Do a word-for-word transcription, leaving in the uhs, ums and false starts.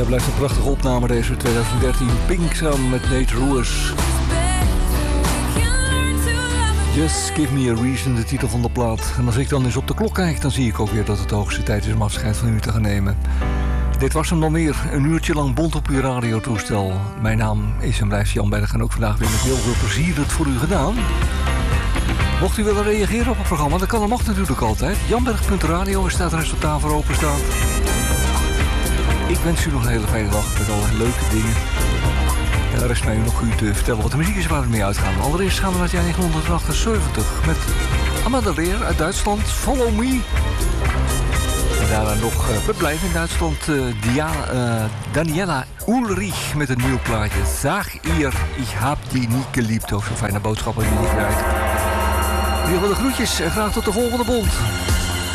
Ja, blijft een prachtige opname deze twintig dertien. Pink samen met Nate Ruess. Just Give Me A Reason, de titel van de plaat. En als ik dan eens op de klok kijk, dan zie ik ook weer dat het de hoogste tijd is om afscheid van u te gaan nemen. Dit was hem dan weer. Een uurtje lang bond op uw radiotoestel. Mijn naam is en blijft Jan Berg en ook vandaag weer met heel veel plezier het voor u gedaan. Mocht u willen reageren op het programma, dan kan dat mag natuurlijk altijd. janberg punt radio is staat resultaat voor openstaan. Ik wens u nog een hele fijne dag met allerlei leuke dingen. En dan rest mij nog u te vertellen wat de muziek is waar we mee uitgaan. Allereerst gaan we naar het jaar negentien achtenzeventig met Amanda Lear uit Duitsland, Follow Me. En daarna nog uh, we blijven in Duitsland uh, Dia, uh, Daniela Ulrich met een nieuw plaatje. Sag ihr, ich hab die nie geliebt. Ook zo'n fijne boodschap die je niet krijgt. In ieder geval de groetjes en graag tot de volgende bond.